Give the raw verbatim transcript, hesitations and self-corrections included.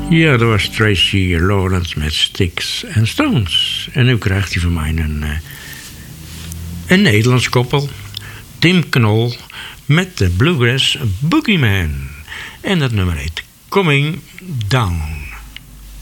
Ja, dat was Tracy Lawrence met Sticks and Stones. En nu krijgt hij van mij een, een Nederlands koppel. Tim Knol met de Bluegrass Boogeyman. En dat nummer heet Coming Down.